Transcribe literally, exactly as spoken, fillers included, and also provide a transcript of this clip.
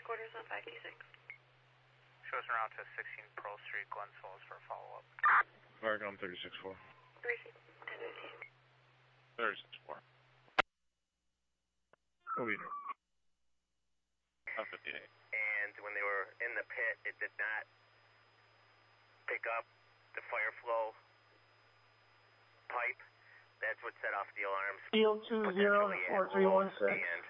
quarters on five T six. Show us around to sixteen Pearl Street, Glens Falls for a follow-up. Fargo, thirty-six four. three ten fifteen. thirty-six four. Oh, yeah. fifty-eight. And when they were in the pit, it did not pick up the fire flow pipe. That's what set off the alarms. Field two zero four three one six. And